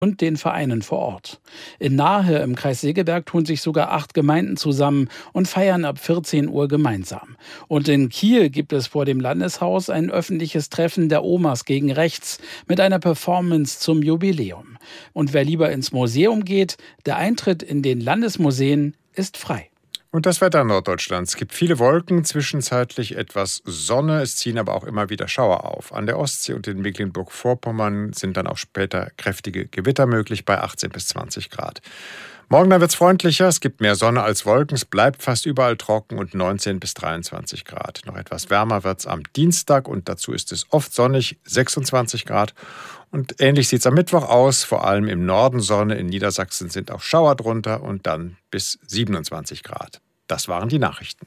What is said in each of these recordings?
und den Vereinen vor Ort. In Nahe im Kreis Segeberg tun sich sogar 8 Gemeinden zusammen und feiern ab 14 Uhr gemeinsam. Und in Kiel gibt es vor dem Landeshaus ein öffentliches Treffen der Omas gegen Rechts mit einer Performance zum Jubiläum. Und wer lieber ins Museum geht, der Eintritt in den Landesmuseen ist frei. Und das Wetter Norddeutschlands. Es gibt viele Wolken, zwischenzeitlich etwas Sonne. Es ziehen aber auch immer wieder Schauer auf. An der Ostsee und in Mecklenburg-Vorpommern sind dann auch später kräftige Gewitter möglich bei 18 bis 20 Grad. Morgen dann wird es freundlicher. Es gibt mehr Sonne als Wolken. Es bleibt fast überall trocken und 19 bis 23 Grad. Noch etwas wärmer wird es am Dienstag und dazu ist es oft sonnig, 26 Grad. Und ähnlich sieht es am Mittwoch aus, vor allem im Norden Sonne, in Niedersachsen sind auch Schauer drunter und dann bis 27 Grad. Das waren die Nachrichten.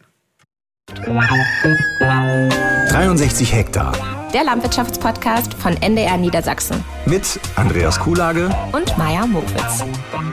63 Hektar. Der Landwirtschaftspodcast von NDR Niedersachsen. Mit Andreas Kuhlage und Maja Mowitz.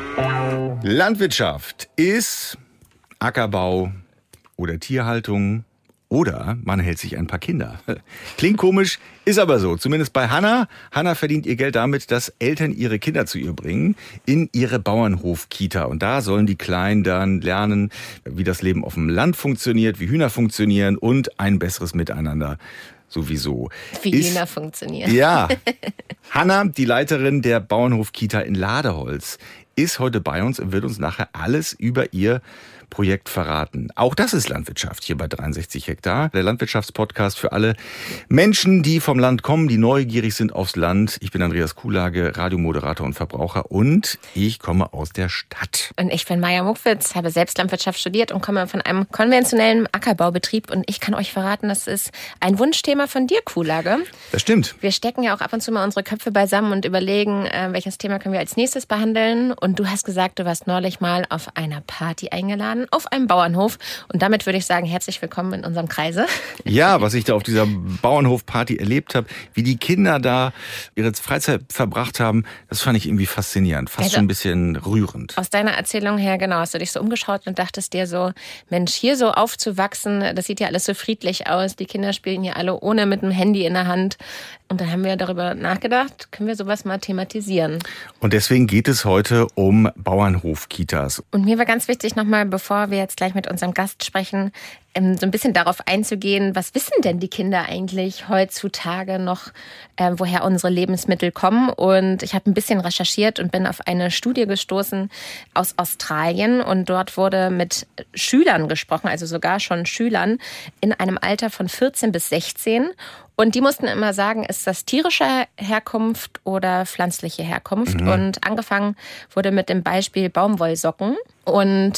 Landwirtschaft ist Ackerbau oder Tierhaltung oder man hält sich ein paar Kinder. Klingt komisch, ist aber so. Zumindest bei Hanna. Hanna verdient ihr Geld damit, dass Eltern ihre Kinder zu ihr bringen in ihre Bauernhof-Kita. Und da sollen die Kleinen dann lernen, wie das Leben auf dem Land funktioniert, wie Hühner funktionieren und ein besseres Miteinander sowieso. Wie Hühner funktionieren. Ja. Hanna, die Leiterin der Bauernhof-Kita in Ladeholz, ist heute bei uns und wird uns nachher alles über ihr Projekt verraten. Auch das ist Landwirtschaft hier bei 63 Hektar. Der Landwirtschaftspodcast für alle Menschen, die vom Land kommen, die neugierig sind aufs Land. Ich bin Andreas Kuhlage, Radiomoderator und Verbraucher und ich komme aus der Stadt. Und ich bin Maja Mowitz, habe selbst Landwirtschaft studiert und komme von einem konventionellen Ackerbaubetrieb. Und ich kann euch verraten, das ist ein Wunschthema von dir, Kuhlage. Das stimmt. Wir stecken ja auch ab und zu mal unsere Köpfe beisammen und überlegen, welches Thema können wir als nächstes behandeln. Und du hast gesagt, du warst neulich mal auf einer Party eingeladen, auf einem Bauernhof. Und damit würde ich sagen, herzlich willkommen in unserem Kreise. Ja, was ich da auf dieser Bauernhofparty erlebt habe, wie die Kinder da ihre Freizeit verbracht haben, das fand ich irgendwie faszinierend, fast schon ein bisschen rührend. Aus deiner Erzählung her, genau, hast du dich so umgeschaut und dachtest dir so, Mensch, hier so aufzuwachsen, das sieht ja alles so friedlich aus. Die Kinder spielen hier alle ohne mit dem Handy in der Hand. Und dann haben wir darüber nachgedacht, können wir sowas mal thematisieren. Und deswegen geht es heute um Bauernhof-Kitas. Und mir war ganz wichtig nochmal, bevor wir jetzt gleich mit unserem Gast sprechen, so ein bisschen darauf einzugehen, was wissen denn die Kinder eigentlich heutzutage noch, woher unsere Lebensmittel kommen. Und ich habe ein bisschen recherchiert und bin auf eine Studie gestoßen aus Australien. Und dort wurde mit Schülern gesprochen, also sogar schon Schülern in einem Alter von 14 bis 16. Und die mussten immer sagen, ist das tierische Herkunft oder pflanzliche Herkunft? Und angefangen wurde mit dem Beispiel Baumwollsocken. Und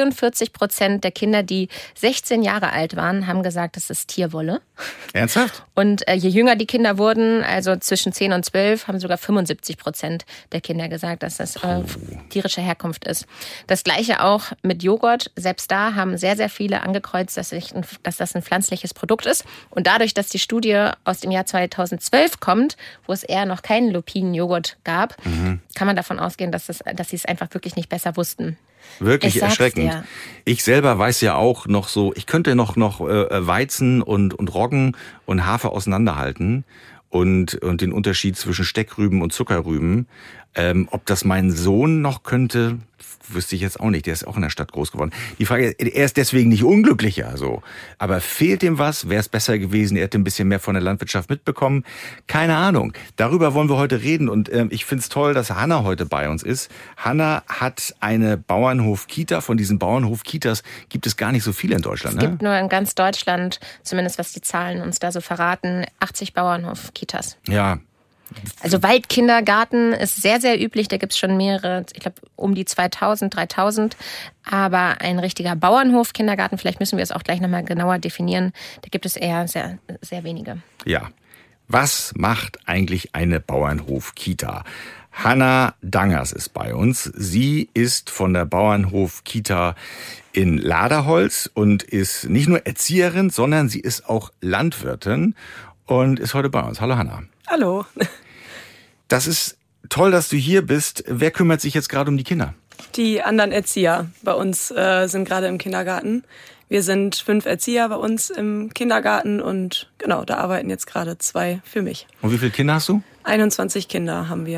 42% der Kinder, die 16 Jahre alt waren, haben gesagt, es ist Tierwolle. Ernsthaft? Und je jünger die Kinder wurden, also zwischen 10 und 12, haben sogar 75% der Kinder gesagt, dass das tierische Herkunft ist. Das Gleiche auch mit Joghurt. Selbst da haben sehr, sehr viele angekreuzt, dass das ein pflanzliches Produkt ist. Und dadurch, dass die Studie aus dem Jahr 2012 kommt, wo es eher noch keinen Lupinenjoghurt gab, kann man davon ausgehen, dass sie es einfach wirklich nicht besser wussten. Wirklich erschreckend. Dir. Ich selber weiß ja auch noch so, ich könnte noch Weizen und Roggen und Hafer auseinanderhalten und den Unterschied zwischen Steckrüben und Zuckerrüben. Ob das mein Sohn noch könnte, wüsste ich jetzt auch nicht. Der ist auch in der Stadt groß geworden. Die Frage ist, er ist deswegen nicht unglücklicher, so. Aber fehlt ihm was? Wäre es besser gewesen? Er hätte ein bisschen mehr von der Landwirtschaft mitbekommen? Keine Ahnung. Darüber wollen wir heute reden. Und ich finde es toll, dass Hanna heute bei uns ist. Hanna hat eine Bauernhof-Kita. Von diesen Bauernhof-Kitas gibt es gar nicht so viele in Deutschland. Es gibt nur in ganz Deutschland, zumindest was die Zahlen uns da so verraten, 80 Bauernhof-Kitas. Ja. Also Waldkindergarten ist sehr, sehr üblich. Da gibt es schon mehrere, ich glaube um die 2000, 3000. Aber ein richtiger Bauernhof-Kindergarten, vielleicht müssen wir es auch gleich nochmal genauer definieren, da gibt es eher sehr, sehr wenige. Ja. Was macht eigentlich eine Bauernhof-Kita? Hanna Dangers ist bei uns. Sie ist von der Bauernhof-Kita in Laderholz und ist nicht nur Erzieherin, sondern sie ist auch Landwirtin und ist heute bei uns. Hallo Hanna. Hallo. Das ist toll, dass du hier bist. Wer kümmert sich jetzt gerade um die Kinder? Die anderen Erzieher bei uns sind gerade im Kindergarten. Wir sind 5 Erzieher bei uns im Kindergarten und genau, da arbeiten jetzt gerade 2 für mich. Und wie viele Kinder hast du? 21 Kinder haben wir.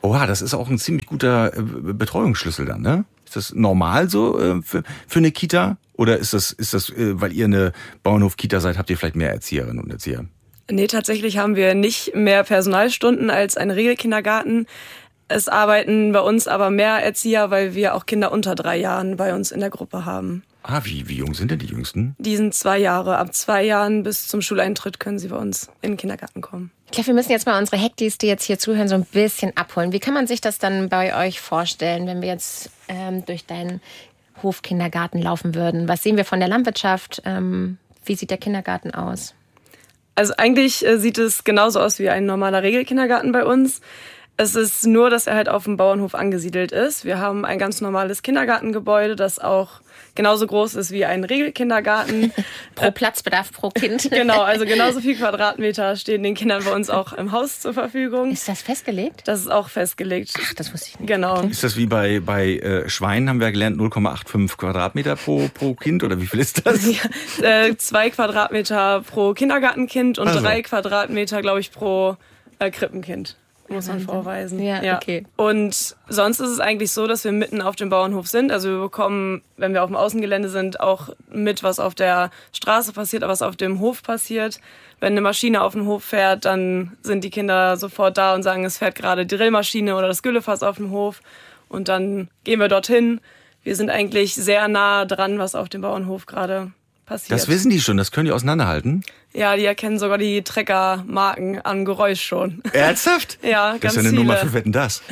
Oha, das ist auch ein ziemlich guter Betreuungsschlüssel dann, ne? Ist das normal so für eine Kita? Oder ist das, weil ihr eine Bauernhof-Kita seid, habt ihr vielleicht mehr Erzieherinnen und Erzieher? Nee, tatsächlich haben wir nicht mehr Personalstunden als ein Regelkindergarten. Es arbeiten bei uns aber mehr Erzieher, weil wir auch Kinder unter 3 Jahren bei uns in der Gruppe haben. Ah, wie jung sind denn die Jüngsten? Die sind 2 Jahre. Ab 2 Jahren bis zum Schuleintritt können sie bei uns in den Kindergarten kommen. Ich glaube, wir müssen jetzt mal unsere Hektis, die jetzt hier zuhören, so ein bisschen abholen. Wie kann man sich das dann bei euch vorstellen, wenn wir jetzt durch deinen Hofkindergarten laufen würden? Was sehen wir von der Landwirtschaft? Wie sieht der Kindergarten aus? Also eigentlich sieht es genauso aus wie ein normaler Regelkindergarten bei uns. Es ist nur, dass er halt auf dem Bauernhof angesiedelt ist. Wir haben ein ganz normales Kindergartengebäude, das auch genauso groß ist wie ein Regelkindergarten. Pro Platzbedarf pro Kind. Genau, also genauso viel Quadratmeter stehen den Kindern bei uns auch im Haus zur Verfügung. Ist das festgelegt? Das ist auch festgelegt. Ach, das wusste ich nicht. Genau. Okay. Ist das wie bei Schweinen, haben wir gelernt, 0,85 Quadratmeter pro Kind? Oder wie viel ist das? Ja, 2 Quadratmeter pro Kindergartenkind und 3 Quadratmeter, glaube ich, pro Krippenkind. Muss man vorweisen. Ja, okay. Und sonst ist es eigentlich so, dass wir mitten auf dem Bauernhof sind. Also wir bekommen, wenn wir auf dem Außengelände sind, auch mit, was auf der Straße passiert, was auf dem Hof passiert. Wenn eine Maschine auf den Hof fährt, dann sind die Kinder sofort da und sagen, es fährt gerade die Drillmaschine oder das Güllefass auf dem Hof. Und dann gehen wir dorthin. Wir sind eigentlich sehr nah dran, was auf dem Bauernhof gerade passiert. Das wissen die schon, das können die auseinanderhalten? Ja, die erkennen sogar die Treckermarken am Geräusch schon. Ernsthaft? Ja, das ganz ist ja eine viele. Nummer für Wetten, das.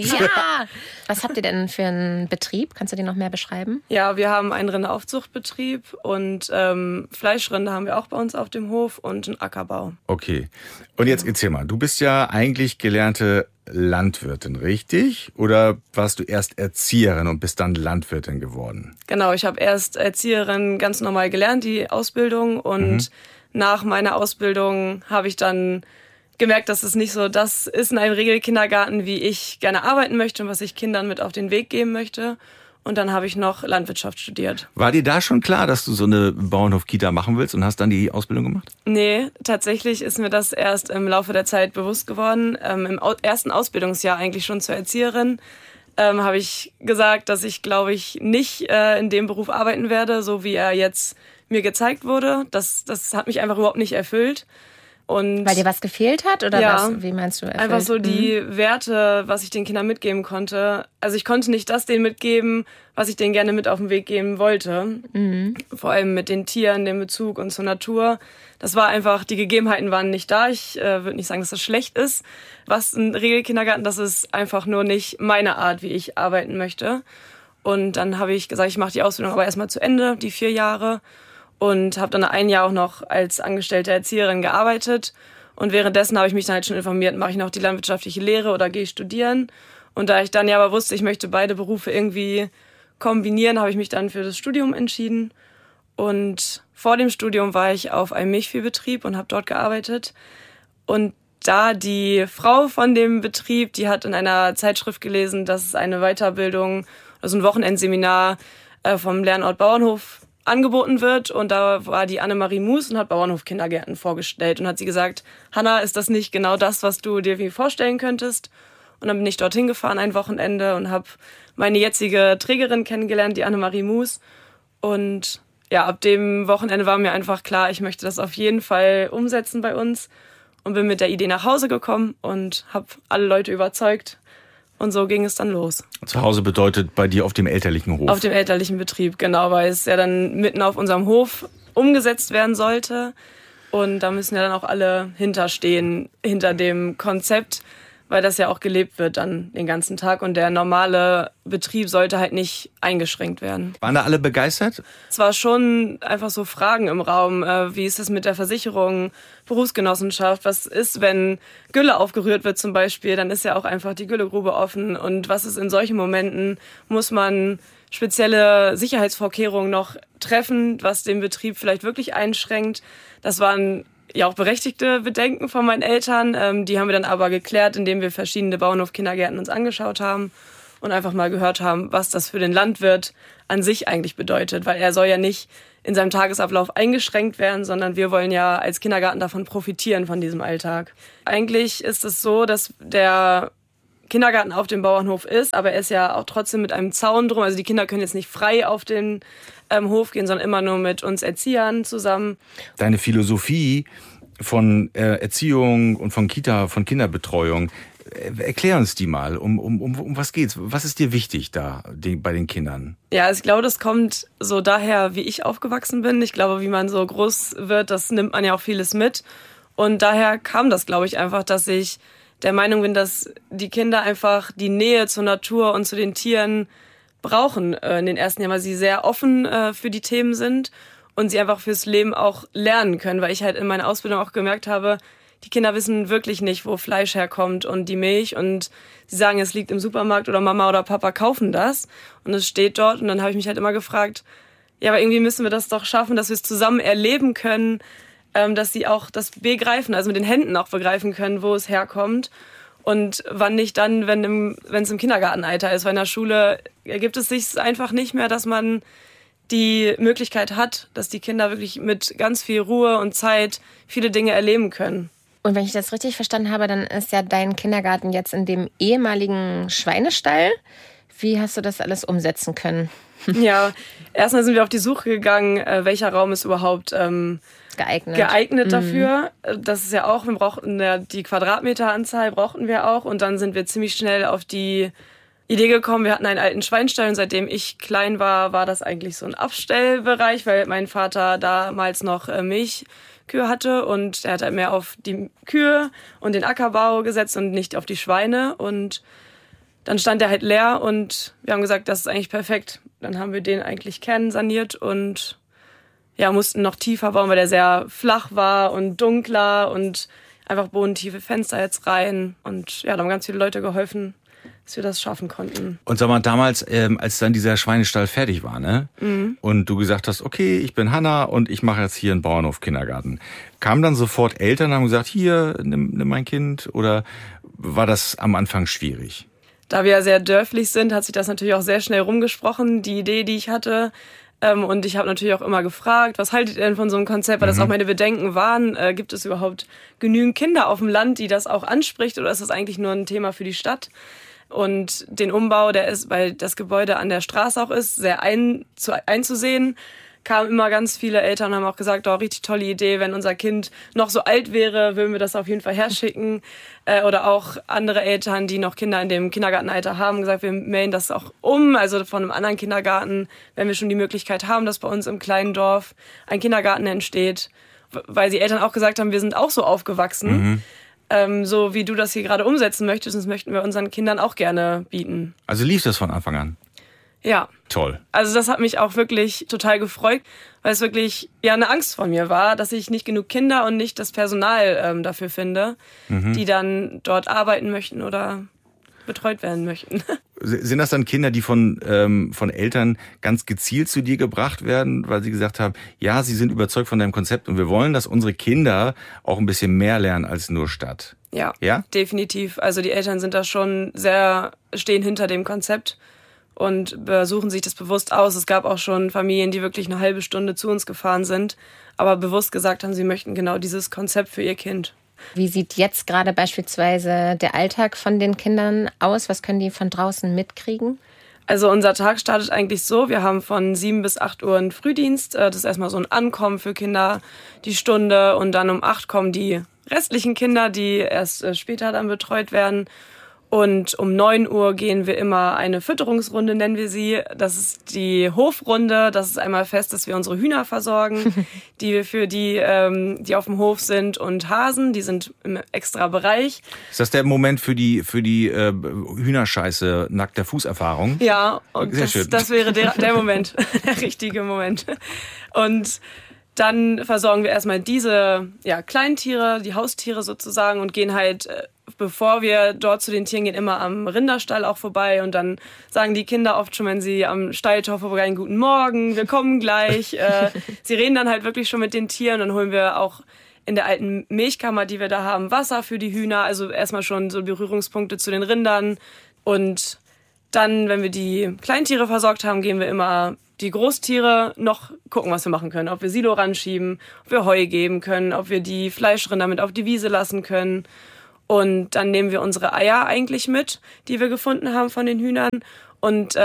Ja. Was habt ihr denn für einen Betrieb? Kannst du den noch mehr beschreiben? Ja, wir haben einen Rinderaufzuchtbetrieb und Fleischrinder haben wir auch bei uns auf dem Hof und einen Ackerbau. Okay. Und jetzt erzähl mal, du bist ja eigentlich gelernte Landwirtin, richtig? Oder warst du erst Erzieherin und bist dann Landwirtin geworden? Genau, ich habe erst Erzieherin ganz normal gelernt, die Ausbildung. Und nach meiner Ausbildung habe ich dann gemerkt, dass es nicht so das ist in einem Regelkindergarten, wie ich gerne arbeiten möchte und was ich Kindern mit auf den Weg geben möchte. Und dann habe ich noch Landwirtschaft studiert. War dir da schon klar, dass du so eine Bauernhof-Kita machen willst und hast dann die Ausbildung gemacht? Nee, tatsächlich ist mir das erst im Laufe der Zeit bewusst geworden. Im ersten Ausbildungsjahr eigentlich schon zur Erzieherin habe ich gesagt, dass ich, glaube ich, nicht in dem Beruf arbeiten werde, so wie er jetzt mir gezeigt wurde. Das hat mich einfach überhaupt nicht erfüllt. Und weil dir was gefehlt hat oder ja, was? Wie meinst du erfüllt? einfach so die Werte, was ich den Kindern mitgeben konnte. Also ich konnte nicht das denen mitgeben, was ich denen gerne mit auf den Weg geben wollte. Vor allem mit den Tieren, den Bezug und zur Natur. Das war einfach, die Gegebenheiten waren nicht da. Ich würde nicht sagen, dass das schlecht ist. Was ein Regelkindergarten, das ist einfach nur nicht meine Art, wie ich arbeiten möchte. Und dann habe ich gesagt, ich mache die Ausbildung aber erstmal zu Ende, die 4 Jahre. Und habe dann 1 Jahr auch noch als angestellte Erzieherin gearbeitet. Und währenddessen habe ich mich dann halt schon informiert, mache ich noch die landwirtschaftliche Lehre oder gehe ich studieren. Und da ich dann ja aber wusste, ich möchte beide Berufe irgendwie kombinieren, habe ich mich dann für das Studium entschieden. Und vor dem Studium war ich auf einem Milchviehbetrieb und habe dort gearbeitet. Und da die Frau von dem Betrieb, die hat in einer Zeitschrift gelesen, dass es eine Weiterbildung, also ein Wochenendseminar vom Lernort Bauernhof angeboten wird, und da war die Annemarie Mus und hat Bauernhof-Kindergärten vorgestellt und hat sie gesagt, Hanna, ist das nicht genau das, was du dir vorstellen könntest? Und dann bin ich dorthin gefahren ein Wochenende und habe meine jetzige Trägerin kennengelernt, die Annemarie Mus. Und ja, ab dem Wochenende war mir einfach klar, ich möchte das auf jeden Fall umsetzen bei uns, und bin mit der Idee nach Hause gekommen und habe alle Leute überzeugt. Und so ging es dann los. Zu Hause bedeutet bei dir auf dem elterlichen Hof? Auf dem elterlichen Betrieb, genau, weil es ja dann mitten auf unserem Hof umgesetzt werden sollte. Und da müssen ja dann auch alle hinterstehen, hinter dem Konzept, weil das ja auch gelebt wird dann den ganzen Tag. Und der normale Betrieb sollte halt nicht eingeschränkt werden. Waren da alle begeistert? Es war schon einfach so Fragen im Raum. Wie ist es mit der Versicherung, Berufsgenossenschaft? Was ist, wenn Gülle aufgerührt wird zum Beispiel? Dann ist ja auch einfach die Güllegrube offen. Und was ist in solchen Momenten? Muss man spezielle Sicherheitsvorkehrungen noch treffen, was den Betrieb vielleicht wirklich einschränkt? Das waren ja auch berechtigte Bedenken von meinen Eltern. Die haben wir dann aber geklärt, indem wir verschiedene Bauernhof-Kindergärten uns angeschaut haben und einfach mal gehört haben, was das für den Landwirt an sich eigentlich bedeutet. Weil er soll ja nicht in seinem Tagesablauf eingeschränkt werden, sondern wir wollen ja als Kindergarten davon profitieren, von diesem Alltag. Eigentlich ist es so, dass der Kindergarten auf dem Bauernhof ist, aber er ist ja auch trotzdem mit einem Zaun drum. Also die Kinder können jetzt nicht frei auf den Hof gehen, sondern immer nur mit uns Erziehern zusammen. Deine Philosophie von Erziehung und von Kinderbetreuung, erklär uns die mal. Um was geht's? Was ist dir wichtig da bei den Kindern? Ja, ich glaube, das kommt so daher, wie ich aufgewachsen bin. Ich glaube, wie man so groß wird, das nimmt man ja auch vieles mit. Und daher kam das, glaube ich, einfach, dass ich der Meinung bin, dass die Kinder einfach die Nähe zur Natur und zu den Tieren brauchen in den ersten Jahren, weil sie sehr offen für die Themen sind und sie einfach fürs Leben auch lernen können, weil ich halt in meiner Ausbildung auch gemerkt habe, die Kinder wissen wirklich nicht, wo Fleisch herkommt und die Milch und sie sagen, es liegt im Supermarkt oder Mama oder Papa kaufen das und es steht dort und dann habe ich mich halt immer gefragt, ja, aber irgendwie müssen wir das doch schaffen, dass wir es zusammen erleben können, dass sie auch das begreifen, also mit den Händen auch begreifen können, wo es herkommt. Und wann nicht dann, wenn es im Kindergartenalter ist, weil in der Schule ergibt es sich einfach nicht mehr, dass man die Möglichkeit hat, dass die Kinder wirklich mit ganz viel Ruhe und Zeit viele Dinge erleben können. Und wenn ich das richtig verstanden habe, dann ist ja dein Kindergarten jetzt in dem ehemaligen Schweinestall. Wie hast du das alles umsetzen können? Ja, erstmal sind wir auf die Suche gegangen, welcher Raum ist überhaupt geeignet dafür. Das ist ja auch, wir brauchten die Quadratmeteranzahl brauchten wir auch und dann sind wir ziemlich schnell auf die Idee gekommen, wir hatten einen alten Schweinstall und seitdem ich klein war das eigentlich so ein Abstellbereich, weil mein Vater damals noch Milchkühe hatte und er hat halt mehr auf die Kühe und den Ackerbau gesetzt und nicht auf die Schweine und dann stand er halt leer und wir haben gesagt, das ist eigentlich perfekt. Dann haben wir den eigentlich kernsaniert und ja, mussten noch tiefer bauen, weil der sehr flach war und dunkler und einfach bodentiefe Fenster jetzt rein. Und ja, da haben ganz viele Leute geholfen, dass wir das schaffen konnten. Und sag mal, damals, als dann dieser Schweinestall fertig war, ne? Mhm. Und du gesagt hast, okay, ich bin Hanna und ich mache jetzt hier einen Bauernhof-Kindergarten. Kamen dann sofort Eltern und haben gesagt, hier, nimm mein Kind? Oder war das am Anfang schwierig? Da wir ja sehr dörflich sind, hat sich das natürlich auch sehr schnell rumgesprochen, die Idee, die ich hatte. Und ich habe natürlich auch immer gefragt, was haltet ihr denn von so einem Konzept? Weil das auch meine Bedenken waren. Gibt es überhaupt genügend Kinder auf dem Land, die das auch anspricht? Oder ist das eigentlich nur ein Thema für die Stadt? Und den Umbau, der ist, weil das Gebäude an der Straße auch ist, sehr einzusehen, kamen immer ganz viele Eltern und haben auch gesagt, oh, richtig tolle Idee, wenn unser Kind noch so alt wäre, würden wir das auf jeden Fall herschicken. Oder auch andere Eltern, die noch Kinder in dem Kindergartenalter haben, gesagt, wir melden das auch um, also von einem anderen Kindergarten, wenn wir schon die Möglichkeit haben, dass bei uns im kleinen Dorf ein Kindergarten entsteht. Weil die Eltern auch gesagt haben, wir sind auch so aufgewachsen, so wie du das hier gerade umsetzen möchtest, das möchten wir unseren Kindern auch gerne bieten. Also lief das von Anfang an? Ja. Toll. Also das hat mich auch wirklich total gefreut, weil es wirklich ja eine Angst von mir war, dass ich nicht genug Kinder und nicht das Personal dafür finde, die dann dort arbeiten möchten oder betreut werden möchten. Sind das dann Kinder, die von Eltern ganz gezielt zu dir gebracht werden, weil sie gesagt haben, ja, sie sind überzeugt von deinem Konzept und wir wollen, dass unsere Kinder auch ein bisschen mehr lernen als nur Stadt? Ja, definitiv. Also die Eltern sind da schon stehen hinter dem Konzept und suchen sich das bewusst aus. Es gab auch schon Familien, die wirklich eine halbe Stunde zu uns gefahren sind, aber bewusst gesagt haben, sie möchten genau dieses Konzept für ihr Kind. Wie sieht jetzt gerade beispielsweise der Alltag von den Kindern aus? Was können die von draußen mitkriegen? Also unser Tag startet eigentlich so, wir haben von 7 bis 8 Uhr einen Frühdienst. Das ist erstmal so ein Ankommen für Kinder, die Stunde. Und dann um 8 kommen die restlichen Kinder, die erst später dann betreut werden. Und um 9 Uhr gehen wir immer eine Fütterungsrunde, nennen wir sie. Das ist die Hofrunde. Das ist einmal fest, dass wir unsere Hühner versorgen, die wir für die auf dem Hof sind, und Hasen, die sind im extra Bereich. Ist das der Moment für die Hühnerscheiße nackter Fußerfahrung? Ja, und das wäre der Moment, der richtige Moment. Und dann versorgen wir erstmal diese Kleintiere, die Haustiere sozusagen, und gehen halt, bevor wir dort zu den Tieren gehen, immer am Rinderstall auch vorbei. Und dann sagen die Kinder oft schon, wenn sie am Stalltor vorbeigehen, guten Morgen, wir kommen gleich. Sie reden dann halt wirklich schon mit den Tieren. Dann holen wir auch in der alten Milchkammer, die wir da haben, Wasser für die Hühner. Also erstmal schon so Berührungspunkte zu den Rindern. Und dann, wenn wir die Kleintiere versorgt haben, gehen wir immer die Großtiere noch gucken, was wir machen können. Ob wir Silo ranschieben, ob wir Heu geben können, ob wir die Fleischrinder mit auf die Wiese lassen können. Und dann nehmen wir unsere Eier eigentlich mit, die wir gefunden haben von den Hühnern und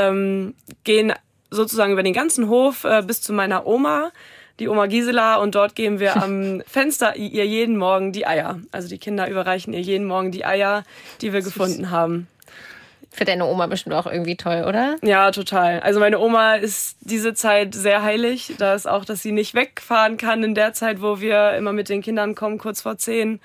gehen sozusagen über den ganzen Hof bis zu meiner Oma, die Oma Gisela, und dort geben wir am Fenster ihr jeden Morgen die Eier. Also die Kinder überreichen ihr jeden Morgen die Eier, die wir gefunden haben. Für deine Oma bestimmt auch irgendwie toll, oder? Ja, total. Also meine Oma ist diese Zeit sehr heilig. Da ist auch, dass sie nicht wegfahren kann in der Zeit, wo wir immer mit den Kindern kommen, kurz vor 10.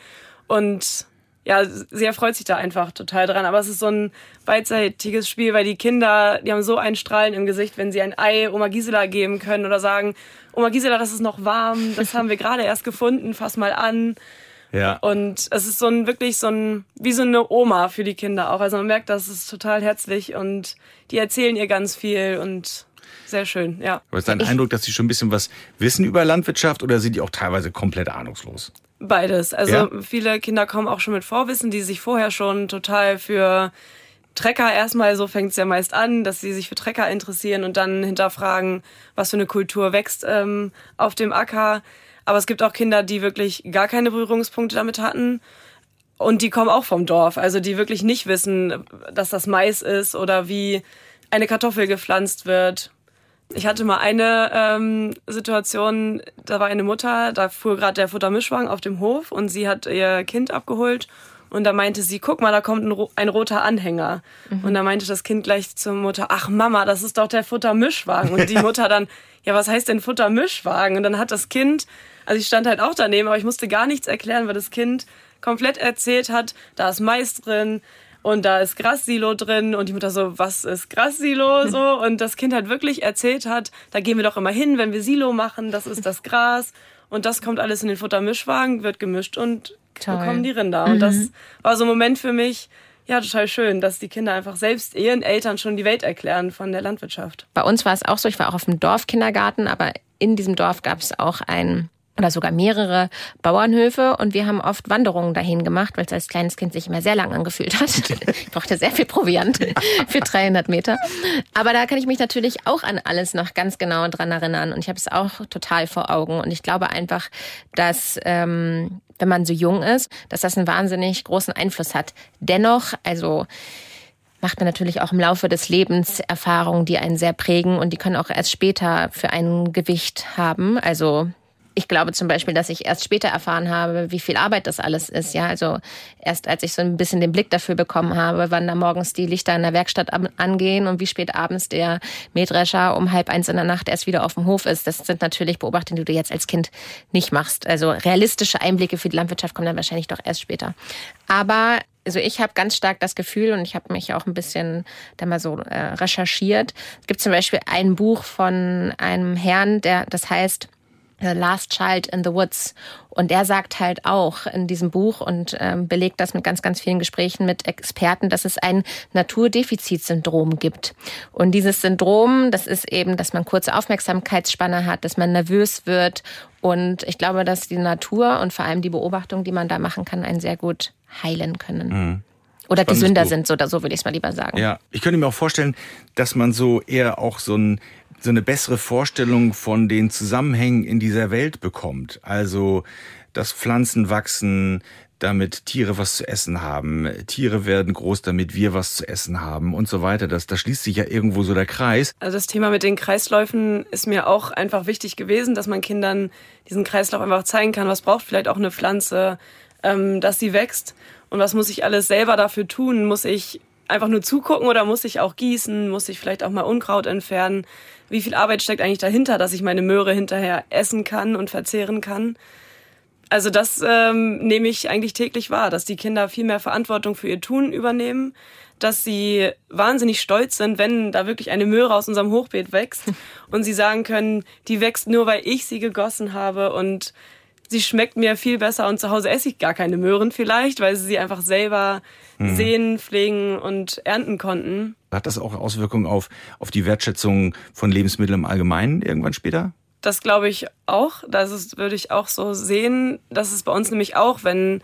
Und ja, sie erfreut sich da einfach total dran. Aber es ist so ein beidseitiges Spiel, weil die Kinder, die haben so ein Strahlen im Gesicht, wenn sie ein Ei Oma Gisela geben können oder sagen, Oma Gisela, das ist noch warm, das haben wir gerade erst gefunden, fass mal an. Ja. Und es ist wirklich wie so eine Oma für die Kinder auch. Also man merkt, das ist total herzlich und die erzählen ihr ganz viel und sehr schön, ja. Aber ist dein Eindruck, dass sie schon ein bisschen was wissen über Landwirtschaft oder sind die auch teilweise komplett ahnungslos? Beides. Also ja? Viele Kinder kommen auch schon mit Vorwissen, die sich vorher schon total für Trecker erstmal, so fängt es ja meist an, dass sie sich für Trecker interessieren und dann hinterfragen, was für eine Kultur wächst auf dem Acker. Aber es gibt auch Kinder, die wirklich gar keine Berührungspunkte damit hatten und die kommen auch vom Dorf. Also die wirklich nicht wissen, dass das Mais ist oder wie eine Kartoffel gepflanzt wird. Ich hatte mal eine Situation, da war eine Mutter, da fuhr gerade der Futtermischwagen auf dem Hof und sie hat ihr Kind abgeholt und da meinte sie, guck mal, da kommt ein roter Anhänger. Und da meinte das Kind gleich zur Mutter, ach Mama, das ist doch der Futtermischwagen. Und die Mutter dann, ja, was heißt denn Futtermischwagen? Und dann hat das Kind, also ich stand halt auch daneben, aber ich musste gar nichts erklären, weil das Kind komplett erzählt hat, da ist Mais drin und da ist Grassilo drin und die Mutter so, was ist Grassilo? So, und das Kind halt wirklich erzählt hat, da gehen wir doch immer hin, wenn wir Silo machen, das ist das Gras und das kommt alles in den Futtermischwagen, wird gemischt und bekommen die Rinder. Und das war so ein Moment für mich, ja, total schön, dass die Kinder einfach selbst ihren Eltern schon die Welt erklären von der Landwirtschaft. Bei uns war es auch so, ich war auch auf dem Dorfkindergarten, aber in diesem Dorf gab es auch oder sogar mehrere Bauernhöfe und wir haben oft Wanderungen dahin gemacht, weil es als kleines Kind sich immer sehr lang angefühlt hat. Ich brauchte sehr viel Proviant für 300 Meter. Aber da kann ich mich natürlich auch an alles noch ganz genau dran erinnern und ich habe es auch total vor Augen und ich glaube einfach, dass wenn man so jung ist, dass das einen wahnsinnig großen Einfluss hat. Dennoch, also macht man natürlich auch im Laufe des Lebens Erfahrungen, die einen sehr prägen und die können auch erst später für ein Gewicht haben. Also ich glaube zum Beispiel, dass ich erst später erfahren habe, wie viel Arbeit das alles ist. Ja, also erst als ich so ein bisschen den Blick dafür bekommen habe, wann da morgens die Lichter in der Werkstatt angehen und wie spät abends der Mähdrescher um 12:30 in der Nacht erst wieder auf dem Hof ist. Das sind natürlich Beobachtungen, die du jetzt als Kind nicht machst. Also realistische Einblicke für die Landwirtschaft kommen dann wahrscheinlich doch erst später. Aber also ich habe ganz stark das Gefühl und ich habe mich auch ein bisschen da mal so recherchiert. Es gibt zum Beispiel ein Buch von einem Herrn, das heißt The Last Child in the Woods. Und er sagt halt auch in diesem Buch und belegt das mit ganz, ganz vielen Gesprächen mit Experten, dass es ein Naturdefizitsyndrom gibt. Und dieses Syndrom, das ist eben, dass man kurze Aufmerksamkeitsspanne hat, dass man nervös wird. Und ich glaube, dass die Natur und vor allem die Beobachtung, die man da machen kann, einen sehr gut heilen können. Mhm. Oder gesünder sind, so würde ich es mal lieber sagen. Ja, ich könnte mir auch vorstellen, dass man so eher auch so eine bessere Vorstellung von den Zusammenhängen in dieser Welt bekommt. Also, dass Pflanzen wachsen, damit Tiere was zu essen haben. Tiere werden groß, damit wir was zu essen haben und so weiter. Da schließt sich ja irgendwo so der Kreis. Also das Thema mit den Kreisläufen ist mir auch einfach wichtig gewesen, dass man Kindern diesen Kreislauf einfach zeigen kann, was braucht vielleicht auch eine Pflanze, dass sie wächst. Und was muss ich alles selber dafür tun? Muss ich einfach nur zugucken oder muss ich auch gießen? Muss ich vielleicht auch mal Unkraut entfernen? Wie viel Arbeit steckt eigentlich dahinter, dass ich meine Möhre hinterher essen kann und verzehren kann? Also das nehme ich eigentlich täglich wahr, dass die Kinder viel mehr Verantwortung für ihr Tun übernehmen, dass sie wahnsinnig stolz sind, wenn da wirklich eine Möhre aus unserem Hochbeet wächst und sie sagen können, die wächst nur, weil ich sie gegossen habe und sie schmeckt mir viel besser und zu Hause esse ich gar keine Möhren vielleicht, weil sie einfach selber sehen, pflegen und ernten konnten. Hat das auch Auswirkungen auf die Wertschätzung von Lebensmitteln im Allgemeinen irgendwann später? Das glaube ich auch. Das würde ich auch so sehen. Das ist bei uns nämlich auch, wenn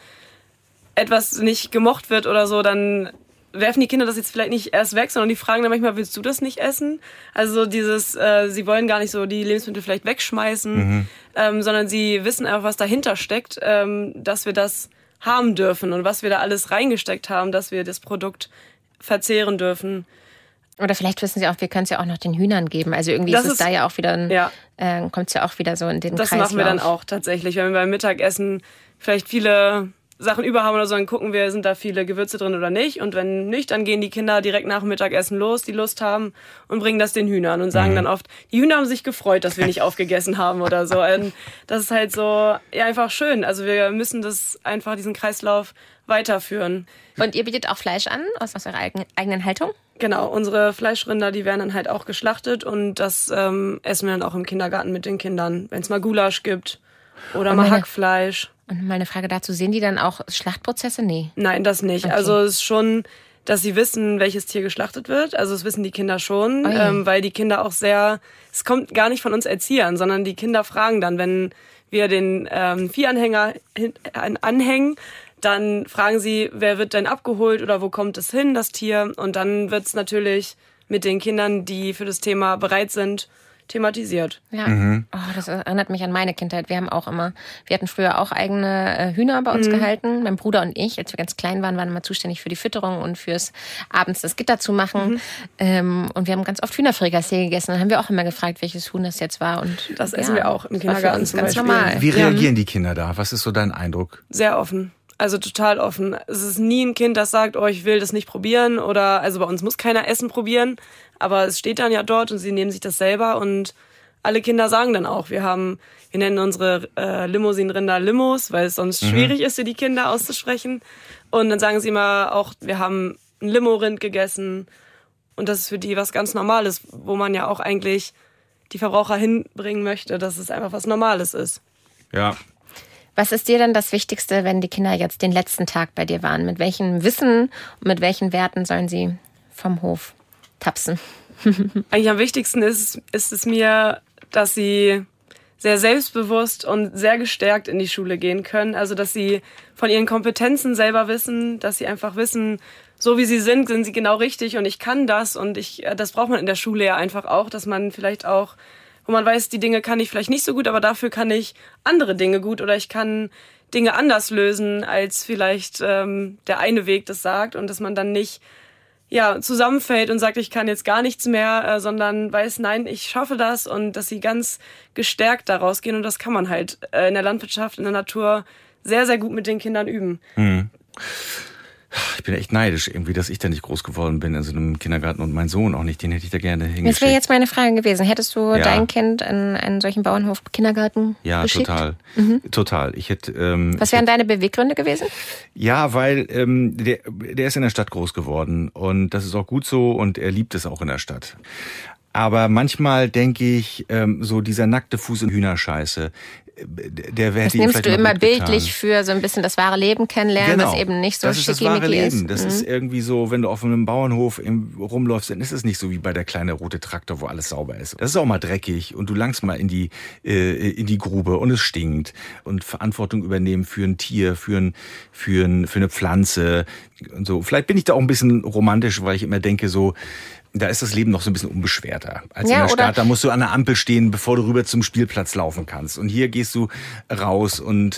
etwas nicht gemocht wird oder so, dann werfen die Kinder das jetzt vielleicht nicht erst weg, sondern die fragen dann manchmal, willst du das nicht essen? Also dieses, sie wollen gar nicht so die Lebensmittel vielleicht wegschmeißen, sondern sie wissen einfach, was dahinter steckt, dass wir das haben dürfen und was wir da alles reingesteckt haben, dass wir das Produkt verzehren dürfen. Oder vielleicht wissen Sie auch, wir können es ja auch noch den Hühnern geben. Also irgendwie ist es da ja auch wieder, kommt es ja auch wieder so in den Kreislauf. Das machen wir dann auch tatsächlich. Wenn wir beim Mittagessen vielleicht viele Sachen über haben oder so, dann gucken wir, sind da viele Gewürze drin oder nicht. Und wenn nicht, dann gehen die Kinder direkt nach dem Mittagessen los, die Lust haben, und bringen das den Hühnern und sagen dann oft, die Hühner haben sich gefreut, dass wir nicht aufgegessen haben oder so. Und das ist halt so einfach schön. Also wir müssen das einfach, diesen Kreislauf weiterführen. Und ihr bietet auch Fleisch an aus eurer eigenen Haltung? Genau, unsere Fleischrinder, die werden dann halt auch geschlachtet und das essen wir dann auch im Kindergarten mit den Kindern, wenn es mal Gulasch gibt oder mal Hackfleisch. Und mal eine Frage dazu, sehen die dann auch Schlachtprozesse? Nee. Nein, das nicht. Okay. Also es ist schon, dass sie wissen, welches Tier geschlachtet wird. Also das wissen die Kinder schon, weil die Kinder auch es kommt gar nicht von uns Erziehern, sondern die Kinder fragen dann, wenn wir den Viehanhänger anhängen, dann fragen sie, wer wird denn abgeholt oder wo kommt es hin, das Tier? Und dann wird es natürlich mit den Kindern, die für das Thema bereit sind, thematisiert. Ja, das erinnert mich an meine Kindheit. Wir hatten früher auch eigene Hühner bei uns gehalten. Mein Bruder und ich, als wir ganz klein waren immer zuständig für die Fütterung und fürs abends das Gitter zu machen. Und wir haben ganz oft Hühnerfrikassee gegessen. Dann haben wir auch immer gefragt, welches Huhn das jetzt war. Und das essen wir auch im Kindergarten zum ganz Beispiel. Normal. Wie reagieren die Kinder da? Was ist so dein Eindruck? Sehr offen. Also total offen. Es ist nie ein Kind, das sagt, ich will das nicht probieren also bei uns muss keiner Essen probieren, aber es steht dann ja dort und sie nehmen sich das selber und alle Kinder sagen dann auch, wir nennen unsere Limousinenrinder Limos, weil es sonst schwierig ist für die Kinder auszusprechen und dann sagen sie immer auch, wir haben ein Limo-Rind gegessen und das ist für die was ganz Normales, wo man ja auch eigentlich die Verbraucher hinbringen möchte, dass es einfach was Normales ist. Ja. Was ist dir denn das Wichtigste, wenn die Kinder jetzt den letzten Tag bei dir waren? Mit welchem Wissen und mit welchen Werten sollen sie vom Hof tapsen? Eigentlich am wichtigsten ist es mir, dass sie sehr selbstbewusst und sehr gestärkt in die Schule gehen können. Also, dass sie von ihren Kompetenzen selber wissen, dass sie einfach wissen, so wie sie sind sie genau richtig und ich kann das. Und das braucht man in der Schule ja einfach auch, dass man vielleicht auch, wo man weiß, die Dinge kann ich vielleicht nicht so gut, aber dafür kann ich andere Dinge gut oder ich kann Dinge anders lösen, als vielleicht der eine Weg das sagt und dass man dann nicht zusammenfällt und sagt, ich kann jetzt gar nichts mehr, sondern weiß, nein, ich schaffe das und dass sie ganz gestärkt da rausgehen und das kann man halt in der Landwirtschaft, in der Natur sehr, sehr gut mit den Kindern üben. Ich bin echt neidisch irgendwie, dass ich da nicht groß geworden bin in so einem Kindergarten und mein Sohn auch nicht. Den hätte ich da gerne hingeschickt. Das wäre jetzt meine Frage gewesen. Hättest du dein Kind in einen solchen Bauernhof-Kindergarten geschickt? Ja, total. Ich hätte. Was wären deine Beweggründe gewesen? Ja, weil der ist in der Stadt groß geworden und das ist auch gut so und er liebt es auch in der Stadt. Aber manchmal denke ich, so dieser nackte Fuß in Hühnerscheiße, der wäre. Das nimmst du immer bildlich für so ein bisschen das wahre Leben kennenlernen, genau. Was eben nicht so schickimicki ist. Das ist das wahre Leben. Das ist irgendwie so, wenn du auf einem Bauernhof rumläufst, dann ist es nicht so wie bei der kleine rote Traktor, wo alles sauber ist. Das ist auch mal dreckig und du langst mal in die Grube und es stinkt. Und Verantwortung übernehmen für ein Tier, für eine Pflanze und so. Vielleicht bin ich da auch ein bisschen romantisch, weil ich immer denke so, da ist das Leben noch so ein bisschen unbeschwerter als in der Stadt. Da musst du an der Ampel stehen, bevor du rüber zum Spielplatz laufen kannst. Und hier gehst du raus und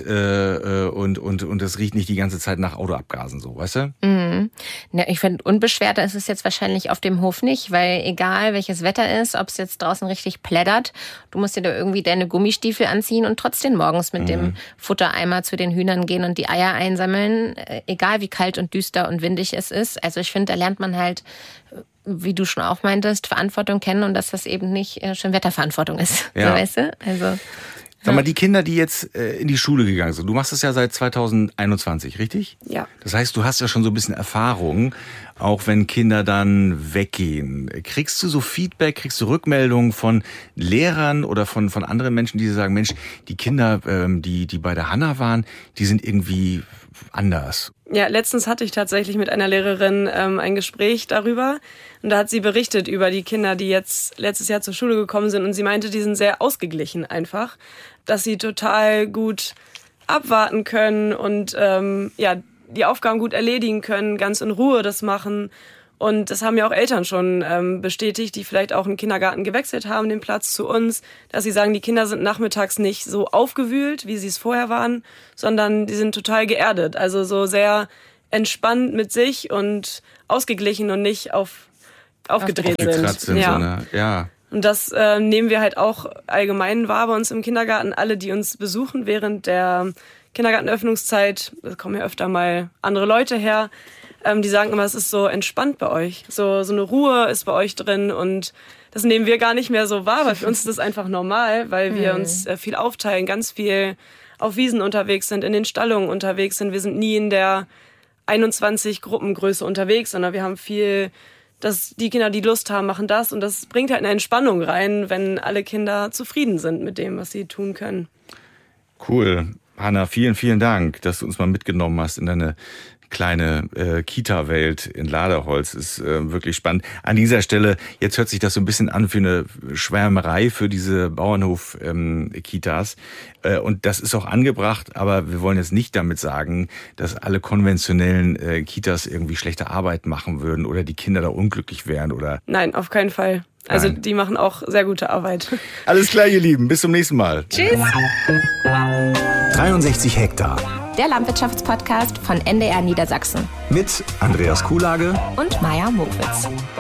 das riecht nicht die ganze Zeit nach Autoabgasen, so, weißt du? Mhm. Ja, ich finde, unbeschwerter ist es jetzt wahrscheinlich auf dem Hof nicht, weil egal welches Wetter ist, ob es jetzt draußen richtig plättert, du musst dir da irgendwie deine Gummistiefel anziehen und trotzdem morgens mit dem Futtereimer zu den Hühnern gehen und die Eier einsammeln, egal wie kalt und düster und windig es ist. Also ich finde, da lernt man halt, wie du schon auch meintest, Verantwortung kennen und dass das eben nicht Schönwetterverantwortung ist. Ja. So, weißt du? Also, sag mal, die Kinder, die jetzt in die Schule gegangen sind, du machst das ja seit 2021, richtig? Ja. Das heißt, du hast ja schon so ein bisschen Erfahrung, auch wenn Kinder dann weggehen. Kriegst du so Feedback, kriegst du Rückmeldungen von Lehrern oder von anderen Menschen, die sagen, Mensch, die Kinder, die bei der Hanna waren, die sind irgendwie anders? Ja, letztens hatte ich tatsächlich mit einer Lehrerin ein Gespräch darüber und da hat sie berichtet über die Kinder, die jetzt letztes Jahr zur Schule gekommen sind und sie meinte, die sind sehr ausgeglichen einfach, dass sie total gut abwarten können und die Aufgaben gut erledigen können, ganz in Ruhe das machen Und das haben ja auch Eltern schon bestätigt, die vielleicht auch einen Kindergarten gewechselt haben, den Platz zu uns, dass sie sagen, die Kinder sind nachmittags nicht so aufgewühlt, wie sie es vorher waren, sondern die sind total geerdet. Also so sehr entspannt mit sich und ausgeglichen und nicht aufgedreht sind. Ja. Und das nehmen wir halt auch allgemein wahr bei uns im Kindergarten. Alle, die uns besuchen während der Kindergartenöffnungszeit, da kommen ja öfter mal andere Leute her, die sagen immer, es ist so entspannt bei euch. So eine Ruhe ist bei euch drin und das nehmen wir gar nicht mehr so wahr, weil für uns ist das einfach normal, weil wir uns viel aufteilen, ganz viel auf Wiesen unterwegs sind, in den Stallungen unterwegs sind. Wir sind nie in der 21 Gruppengröße unterwegs, sondern wir haben viel, dass die Kinder, die Lust haben, machen das und das bringt halt eine Entspannung rein, wenn alle Kinder zufrieden sind mit dem, was sie tun können. Cool. Hanna, vielen, vielen Dank, dass du uns mal mitgenommen hast in deine kleine Kita-Welt in Laderholz. Ist wirklich spannend. An dieser Stelle, jetzt hört sich das so ein bisschen an für eine Schwärmerei für diese Bauernhof-Kitas. Und das ist auch angebracht, aber wir wollen jetzt nicht damit sagen, dass alle konventionellen Kitas irgendwie schlechte Arbeit machen würden oder die Kinder da unglücklich wären. Oder? Nein, auf keinen Fall. Also die machen auch sehr gute Arbeit. Alles klar, ihr Lieben. Bis zum nächsten Mal. Tschüss. 63 Hektar. Der Landwirtschaftspodcast von NDR Niedersachsen. Mit Andreas Kuhlage und Maja Mokwitz.